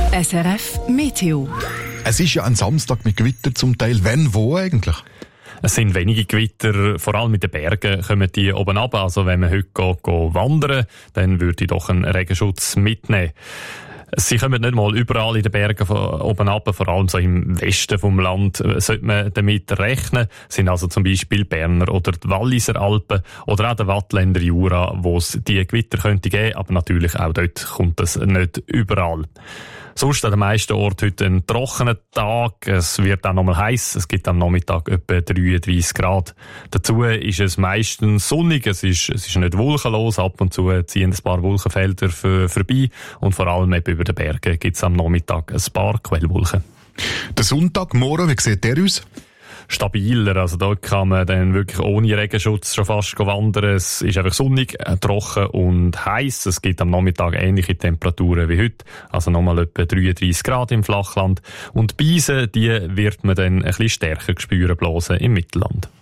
SRF Meteo. Es ist ja ein Samstag mit Gewitter zum Teil. Wenn, wo eigentlich? Es sind wenige Gewitter, vor allem mit den Bergen kommen die oben ab. Also wenn man heute geht wandern, dann würde ich doch einen Regenschutz mitnehmen. Sie kommen nicht mal überall in den Bergen oben ab, vor allem so im Westen vom Land sollte man damit rechnen. Das sind also zum Beispiel Berner oder die Walliser Alpen oder auch der Wattländer Jura, wo es die Gewitter könnte geben, aber natürlich auch dort kommt es nicht überall. Sonst an den meisten Orten heute ein trockener Tag. Es wird auch nochmal heiß. Es gibt am Nachmittag etwa 33 Grad. Dazu ist es meistens sonnig. Es ist nicht wolkenlos. Ab und zu ziehen ein paar Wolkenfelder vorbei. Und vor allem eben über den Bergen gibt es am Nachmittag ein paar Quellwolken. Der Sonntag, morgen, wie sieht der aus? Stabiler, also da kann man dann wirklich ohne Regenschutz schon fast wandern. Es ist einfach sonnig, trocken und heiß. Es gibt am Nachmittag ähnliche Temperaturen wie heute, also nochmal etwa 33 Grad im Flachland. Und die Beise, die wird man dann ein bisschen stärker spüren bloßen im Mittelland.